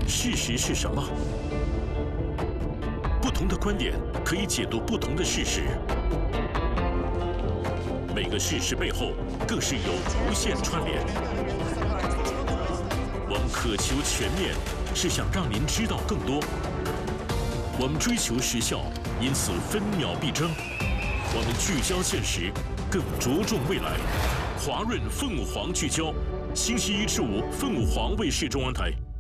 事实是什么？不同的观点可以解读不同的事实，每个事实背后更是有无限串联。我们渴求全面，是想让您知道更多。我们追求时效，因此分秒必争。我们聚焦现实，更着重未来。华润凤凰聚焦，星期一至五，凤凰卫视中文台。